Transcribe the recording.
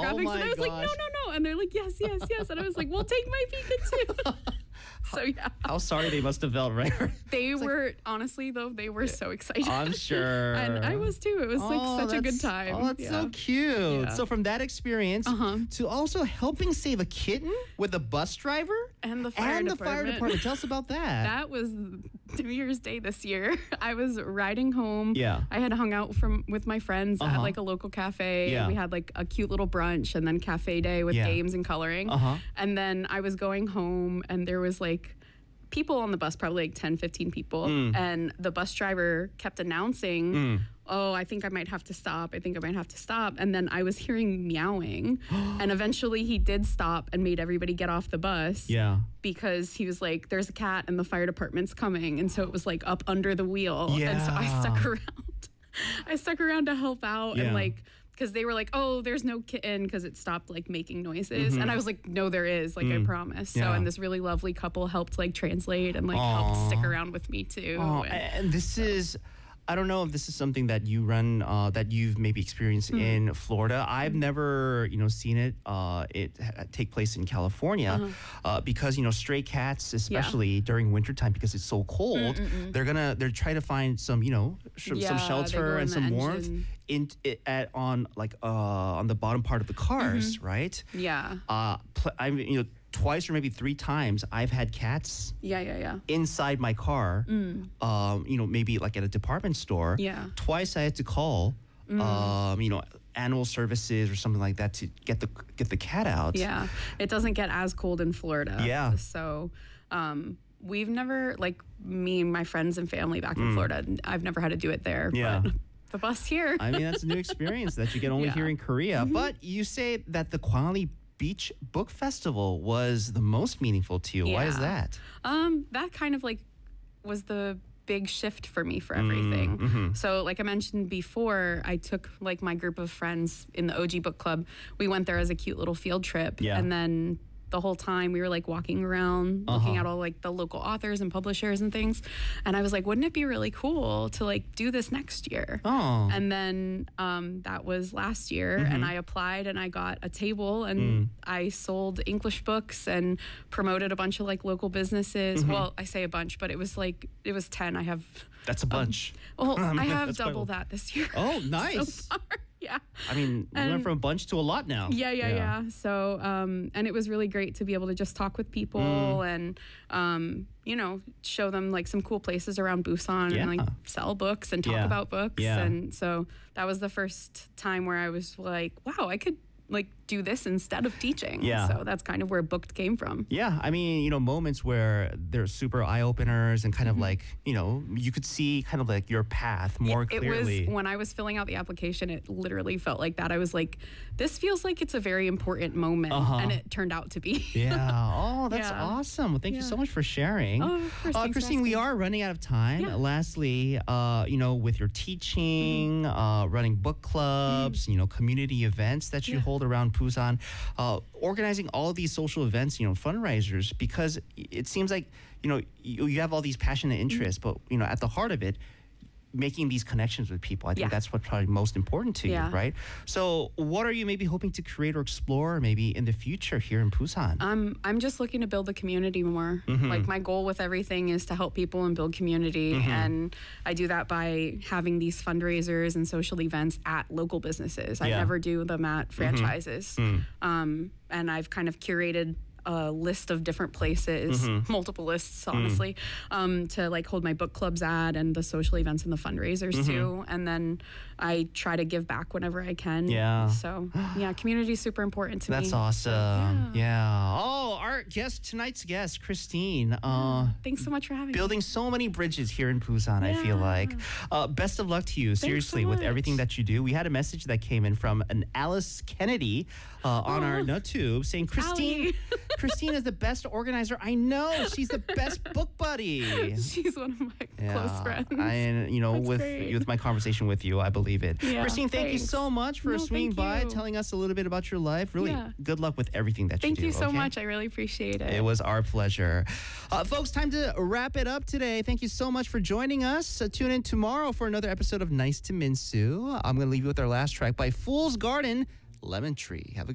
graphics. my And I was like, gosh. no. And they're like, yes. And I was like, well, take my Pika too. So yeah. How sorry they must have felt, right? They were, honestly though, they were so excited. I'm sure. And I was too. It was like such a good time. Oh, that's so cute. Yeah. So from that experience to also helping save a kitten with a bus driver And the fire department. Tell us about that. That was New Year's Day this year. I was riding home. Yeah. I had hung out with my friends at like a local cafe. Yeah. We had like a cute little brunch and then cafe day with games and coloring. And then I was going home and there was like people on the bus, probably like 10, 15 people. And the bus driver kept announcing, oh, I think I might have to stop. And then I was hearing meowing. And eventually he did stop and made everybody get off the bus. Yeah. Because he was like, there's a cat and the fire department's coming. And so it was like up under the wheel. And so I stuck around. I stuck around to help out and like, because they were like, oh, there's no kitten because it stopped like making noises. And I was like, no, there is, like I promise. So, and this really lovely couple helped like translate and like helped stick around with me too. And this is, I don't know if this is something that you run, that you've maybe experienced in Florida. I've never, seen it take place in California because, stray cats, especially during wintertime because it's so cold, they're trying to find some, some shelter and some warmth on the bottom part of the cars, right? Yeah. Twice or maybe 3 times I've had cats inside my car, maybe like at a department store. Yeah. Twice I had to call, animal services or something like that to get the cat out. Yeah. It doesn't get as cold in Florida. Yeah. So we've never, like me and my friends and family back in Florida, I've never had to do it there. Yeah. But the bus here. I mean, that's a new experience that you get only here in Korea. But you say that the Kwangli Beach Book Festival was the most meaningful to you. Why is that? That kind of like was the big shift for me for everything. So like I mentioned before, I took like my group of friends in the OG book club. We went there as a cute little field trip. And then the whole time we were like walking around looking at all like the local authors and publishers and things, and I was like, wouldn't it be really cool to like do this next year? And then that was last year, and I applied and I got a table and I sold English books and promoted a bunch of like local businesses. Well, I say a bunch, but it was 10. That's a bunch. I have double that this year. Oh, nice. So far. Yeah. I mean, we went from a bunch to a lot now. Yeah. So, and it was really great to be able to just talk with people and, show them like some cool places around Busan and like sell books and talk about books. And so that was the first time where I was like, wow, I could like do this instead of teaching. So that's kind of where Booked came from. Yeah. I mean, moments where there's super eye openers and kind of like, you could see kind of like your path more clearly. It was when I was filling out the application, it literally felt like that. I was like, this feels like it's a very important moment. And it turned out to be. Oh, that's awesome. Well, thank you so much for sharing. Oh, of course. Christine, we are running out of time. Lastly, with your teaching, running book clubs, community events that you hold around Busan, organizing all of these social events, fundraisers, because it seems like, you have all these passionate interests, but, at the heart of it, making these connections with people. I think that's what's probably most important to you, right? So what are you maybe hoping to create or explore maybe in the future here in Busan? I'm just looking to build the community more. Like my goal with everything is to help people and build community. And I do that by having these fundraisers and social events at local businesses. I never do them at franchises. And I've kind of curated a list of different places, multiple lists, honestly, to like hold my book clubs at and the social events and the fundraisers too. And then I try to give back whenever I can. So community is super important to me. That's awesome. Oh, tonight's guest, Christine. Thanks so much for having me. Building so many bridges here in Busan, I feel like. Best of luck to you, seriously, with everything that you do. We had a message that came in from an Alice Kennedy on our NoTube saying, Christine is the best organizer I know. She's the best book buddy. She's one of my close friends. With my conversation with you, I believe it. Christine, thank you so much for swinging by, telling us a little bit about your life. Really, good luck with everything that you do. Thank you so much. I really appreciate it. It was our pleasure. Folks, time to wrap it up today. Thank you so much for joining us. Tune in tomorrow for another episode of Nice to Minsu. I'm going to leave you with our last track by Fool's Garden, Lemon Tree. Have a